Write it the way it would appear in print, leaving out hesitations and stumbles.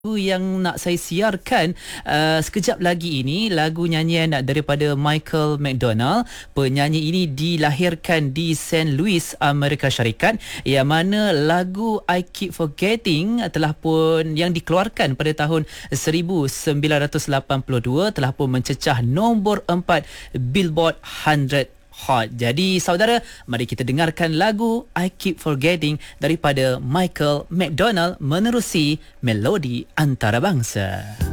Yang nak saya siarkan sekejap lagi ini, lagu nyanyian daripada Michael McDonald. Penyanyi ini dilahirkan di St. Louis, Amerika Syarikat, yang mana lagu I Keep Forgetting telah pun yang dikeluarkan pada tahun 1982 telah pun mencecah nombor 4 Billboard 100 Hot. Jadi saudara, mari kita dengarkan lagu I Keep Forgetting daripada Michael McDonald menerusi melodi antarabangsa.